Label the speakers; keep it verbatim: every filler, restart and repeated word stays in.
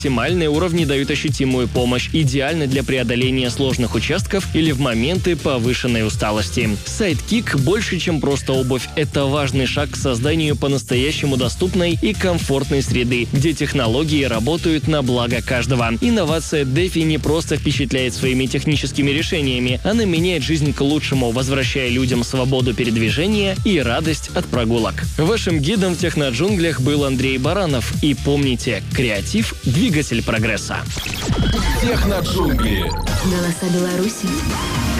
Speaker 1: Оптимальные уровни дают ощутимую помощь, идеально для преодоления сложных участков или в моменты повышенной усталости. Sidekick больше, чем просто обувь. Это важный шаг к созданию по-настоящему доступной и комфортной среды, где технологии работают на благо каждого. Инновация Дефи не просто впечатляет своими техническими решениями, она меняет жизнь к лучшему, возвращая людям свободу передвижения и радость от прогулок. Вашим гидом в техноджунглях был Андрей Баранов. И помните, креатив – двигатель прогресса.
Speaker 2: Техноджунгли.
Speaker 3: Голоса Беларуси.